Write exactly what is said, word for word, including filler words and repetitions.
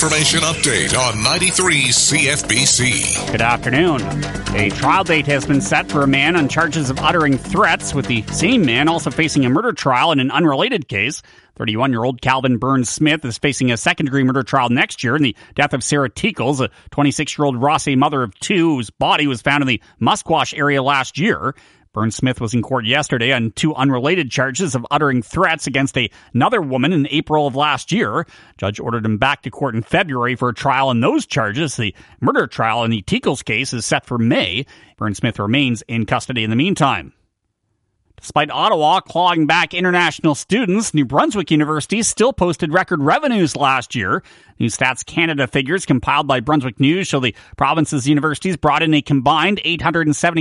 information update on ninety-three C F B C. Good afternoon. A trial date has been set for a man on charges of uttering threats, with the same man also facing a murder trial in an unrelated case. thirty-one-year-old Calvin Burns Smith is facing a second-degree murder trial next year in the death of Sarah Teakles, a twenty-six-year-old Rossay mother of two whose body was found in the Musquash area last year. Burns Smith was in court yesterday on two unrelated charges of uttering threats against a, another woman in April of last year. Judge ordered him back to court in February for a trial on those charges. The murder trial in the Teakles case is set for May. Burns Smith remains in custody in the meantime. Despite Ottawa clawing back international students, New Brunswick University still posted record revenues last year. New Stats Canada figures compiled by Brunswick News show the province's universities brought in a combined eight hundred seventy